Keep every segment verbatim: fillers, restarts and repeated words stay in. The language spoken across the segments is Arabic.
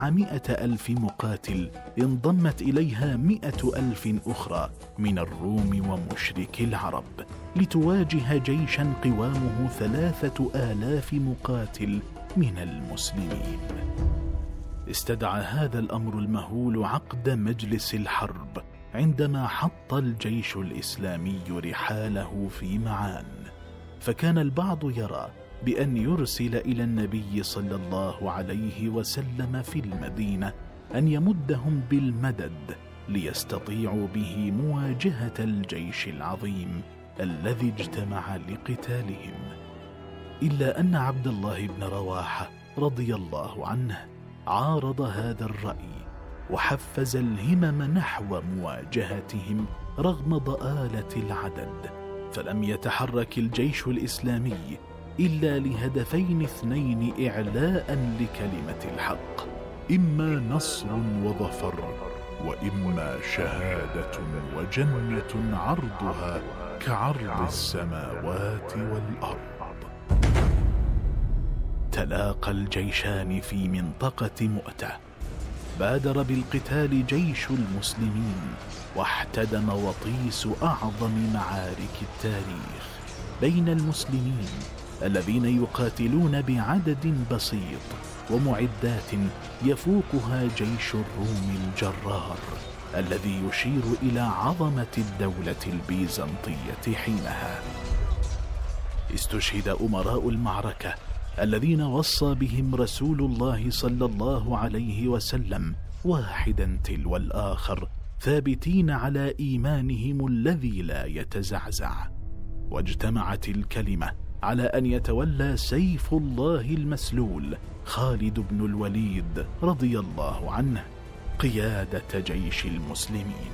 مئة ألف مقاتل انضمت إليها مئة ألف أخرى من الروم ومشركي العرب لتواجه جيشا قوامه ثلاثة آلاف مقاتل من المسلمين. استدعى هذا الأمر المهول عقد مجلس الحرب عندما حط الجيش الإسلامي رحاله في معان، فكان البعض يرى بأن يرسل إلى النبي صلى الله عليه وسلم في المدينة أن يمدهم بالمدد ليستطيعوا به مواجهة الجيش العظيم الذي اجتمع لقتالهم. إلا أن عبد الله بن رواحة رضي الله عنه عارض هذا الرأي وحفز الهمم نحو مواجهتهم رغم ضآلة العدد، فلم يتحرك الجيش الإسلامي إلا لهدفين اثنين إعلاء لكلمة الحق: إما نصر وظفر، وإما شهادة وجنة عرضها كعرض السماوات والأرض. تلاقى الجيشان في منطقة مؤتة. بادر بالقتال جيش المسلمين، واحتدم وطيس أعظم معارك التاريخ بين المسلمين الذين يقاتلون بعدد بسيط ومعدات يفوقها جيش الروم الجرار الذي يشير إلى عظمة الدولة البيزنطية حينها. استشهد أمراء المعركة الذين وصى بهم رسول الله صلى الله عليه وسلم واحدا تلو الآخر، ثابتين على إيمانهم الذي لا يتزعزع. واجتمعت الكلمة على أن يتولى سيف الله المسلول خالد بن الوليد رضي الله عنه قيادة جيش المسلمين.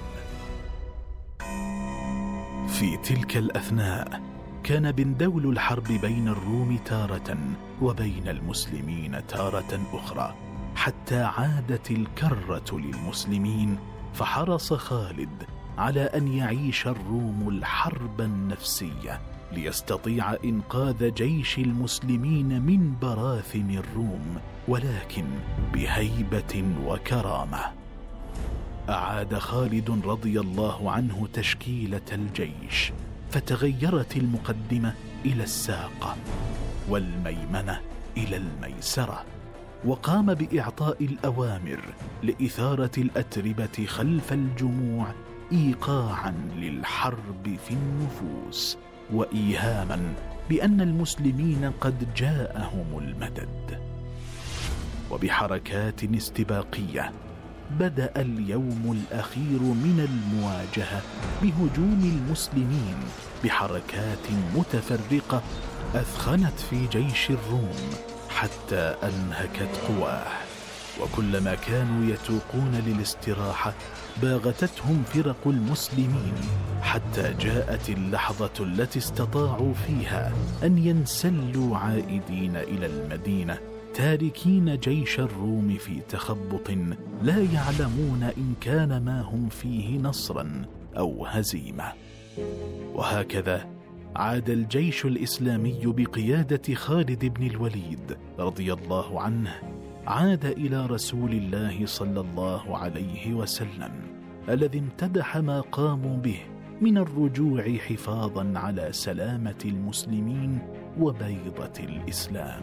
في تلك الأثناء كان بندول الحرب بين الروم تارة وبين المسلمين تارة أخرى، حتى عادت الكرة للمسلمين، فحرص خالد على أن يعيش الروم الحرب النفسية ليستطيع إنقاذ جيش المسلمين من براثن الروم، ولكن بهيبة وكرامة. أعاد خالد رضي الله عنه تشكيلة الجيش، فتغيرت المقدمة إلى الساقة والميمنة إلى الميسرة، وقام بإعطاء الأوامر لإثارة الأتربة خلف الجموع إيقاعا للحرب في النفوس وإيهاما بأن المسلمين قد جاءهم المدد. وبحركات استباقية بدأ اليوم الأخير من المواجهة بهجوم المسلمين بحركات متفرقة أثخنت في جيش الروم حتى أنهكت قواه، وكلما كانوا يتوقون للاستراحة باغتتهم فرق المسلمين، حتى جاءت اللحظة التي استطاعوا فيها أن ينسلوا عائدين إلى المدينة، تاركين جيش الروم في تخبط لا يعلمون إن كان ما هم فيه نصرا أو هزيمة. وهكذا عاد الجيش الإسلامي بقيادة خالد بن الوليد رضي الله عنه، عاد إلى رسول الله صلى الله عليه وسلم الذي امتدح ما قاموا به من الرجوع حفاظا على سلامة المسلمين وبيضة الإسلام.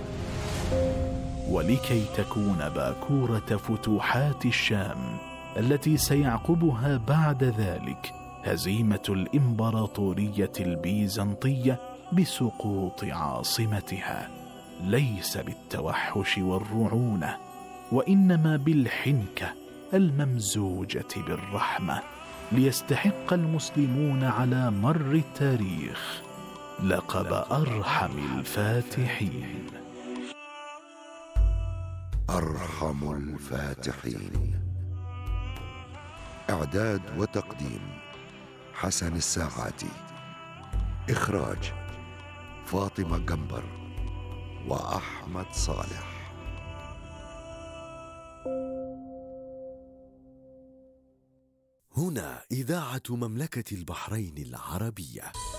ولكي تكون باكورة فتوحات الشام التي سيعقبها بعد ذلك هزيمة الإمبراطورية البيزنطية بسقوط عاصمتها، ليس بالتوحش والرعونة، وإنما بالحنكة الممزوجة بالرحمة، ليستحق المسلمون على مر التاريخ لقب أرحم الفاتحين. أرحم الفاتحين. إعداد وتقديم حسن الساعاتي. إخراج فاطمة جنبر وأحمد صالح. هنا إذاعة مملكة البحرين العربية.